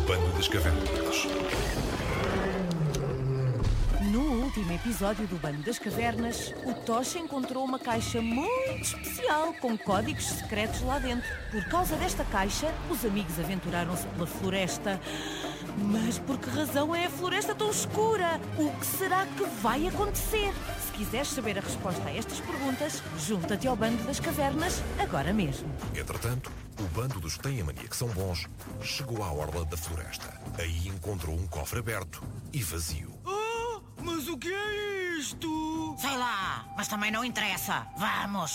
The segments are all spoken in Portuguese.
Bando das Cavernas. No último episódio do Bando das Cavernas, o Tocha encontrou uma caixa muito especial com códigos secretos lá dentro. Por causa desta caixa, os amigos aventuraram-se pela floresta. Mas por que razão é a floresta tão escura? O que será que vai acontecer? Se quiseres saber a resposta a estas perguntas, junta-te ao Bando das Cavernas agora mesmo. Entretanto, o bando dos que têm a mania que são bons chegou à orla da floresta. Aí encontrou um cofre aberto e vazio. Mas o que é isto? Sei lá, mas também não interessa. Vamos!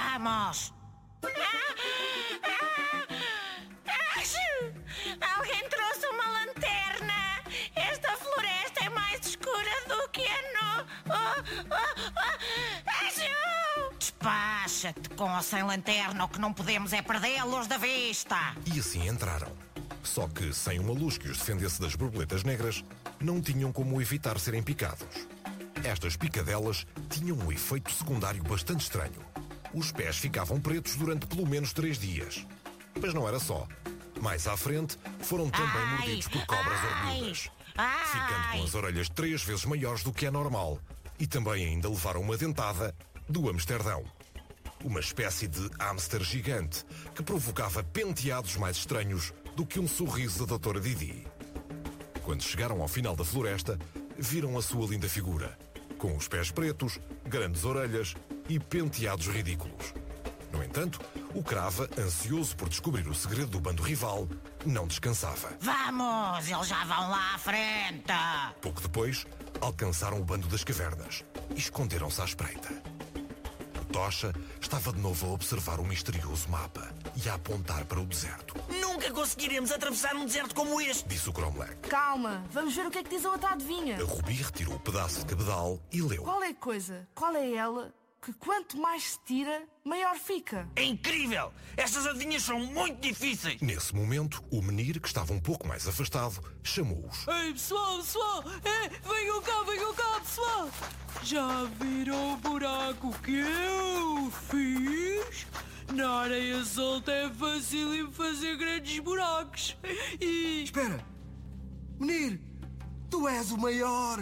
Alguém trouxe uma lanterna. Esta floresta é mais escura do que a Despacha-te com ou sem lanterna. O que não podemos é perdê-los da vista. E assim entraram. Só que, sem uma luz que os defendesse das borboletas negras, não tinham como evitar serem picados. Estas picadelas tinham um efeito secundário bastante estranho. Os pés ficavam pretos durante pelo menos 3 dias. Mas não era só. Mais à frente, foram também mordidos por cobras orelhudas, ficando com as orelhas 3 vezes maiores do que é normal. E também ainda levaram uma dentada do Amsterdão. Uma espécie de hamster gigante que provocava penteados mais estranhos do que um sorriso da doutora Didi. Quando chegaram ao final da floresta, viram a sua linda figura, com os pés pretos, grandes orelhas e penteados ridículos. No entanto, o Crava, ansioso por descobrir o segredo do bando rival, não descansava. Vamos, eles já vão lá à frente. Pouco depois, alcançaram o Bando das Cavernas e esconderam-se à espreita. O Tocha estava de novo a observar o misterioso mapa e a apontar para o deserto. Nunca conseguiremos atravessar um deserto como este. Disse o Cromlech. Calma, vamos ver o que é que diz a outra adivinha. A Rubi retirou o pedaço de cabedal e leu. Qual é a coisa? Qual é ela que quanto mais se tira, maior fica? É incrível! Estas adivinhas são muito difíceis. Nesse momento, o menir, que estava um pouco mais afastado, chamou-os. Ei, pessoal! Venham cá, pessoal! Já viram o buraco que eu fiz? Na areia solta é fácil fazer grandes buracos. E... Espera! Menir, tu és o maior!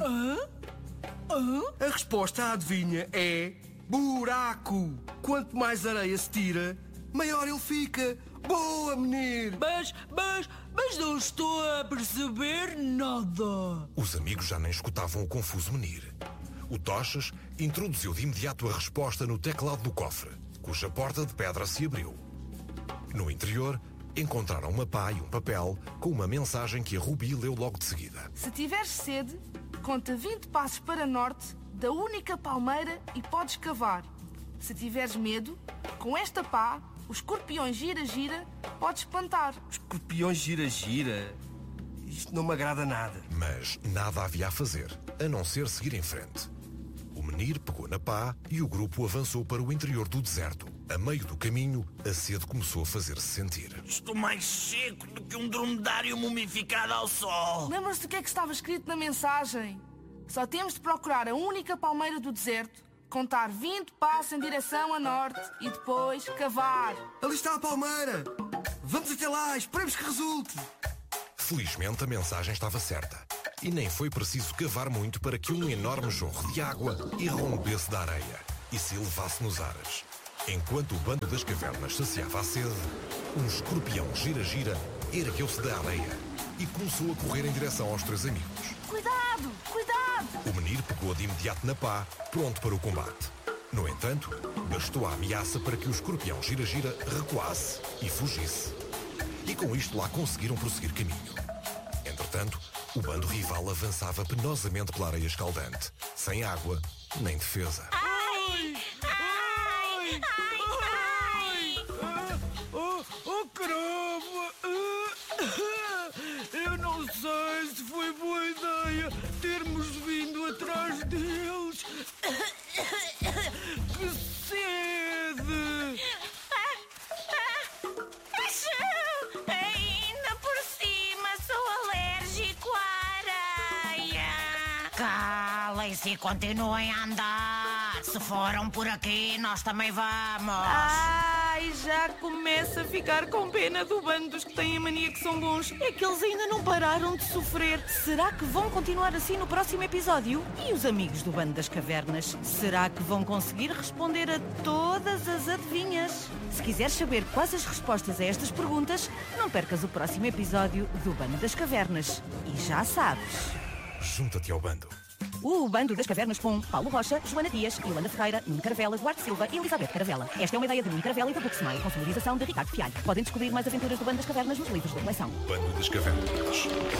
A resposta à adivinha é... buraco! Quanto mais areia se tira, maior ele fica. Boa, menir! Mas não estou a perceber nada. Os amigos já nem escutavam o confuso menir. O Tochas introduziu de imediato a resposta no teclado do cofre, cuja porta de pedra se abriu. No interior, encontraram uma pá e um papel com uma mensagem que a Rubi leu logo de seguida. Se tiveres sede, conta 20 passos para norte da única palmeira e podes cavar. Se tiveres medo, com esta pá, os escorpiões gira-gira podes espantar. Escorpiões gira-gira? Isto não me agrada nada. Mas nada havia a fazer, a não ser seguir em frente. O menir pegou na pá e o grupo avançou para o interior do deserto. A meio do caminho, a sede começou a fazer-se sentir. Estou mais seco do que um dromedário mumificado ao sol. Lembras-te do que é que estava escrito na mensagem? Só temos de procurar a única palmeira do deserto, contar 20 passos em direção a norte e depois cavar. Ali está a palmeira! Vamos até lá, esperemos que resulte! Felizmente a mensagem estava certa. E nem foi preciso cavar muito para que um enorme jorro de água irrompesse da areia e se elevasse nos ares. Enquanto o Bando das Cavernas saciava a sede, um escorpião gira-gira ergueu-se da areia e começou a correr em direção aos 3 amigos. Cuidado! O menir pegou de imediato na pá, pronto para o combate. No entanto, bastou a ameaça para que o escorpião gira-gira recuasse e fugisse. E com isto lá conseguiram prosseguir caminho. Entretanto, o bando rival avançava penosamente pela areia escaldante, sem água nem defesa. Oh, caramba! Eu não sei se foi boa ideia termos vindo atrás deles. Que sede! Ainda por cima sou alérgico à areia. Calem-se e continuem a andar. Se foram por aqui, nós também vamos. Ai, já começa a ficar com pena do bando dos que têm a mania que são bons. É que eles ainda não pararam de sofrer. Será que vão continuar assim no próximo episódio? E os amigos do Bando das Cavernas? Será que vão conseguir responder a todas as adivinhas? Se quiseres saber quais as respostas a estas perguntas, não percas o próximo episódio do Bando das Cavernas. E já sabes... Junta-te ao bando. O Bando das Cavernas com Paulo Rocha, Joana Dias, Yolanda Ferreira, Nuno Caravela, Duarte Silva e Elizabeth Caravela. Esta é uma ideia de Nuno Caravela e da Booksmile, com sonorização de Ricardo Fialho. Podem descobrir mais aventuras do Bando das Cavernas nos livros da coleção. Bando das Cavernas.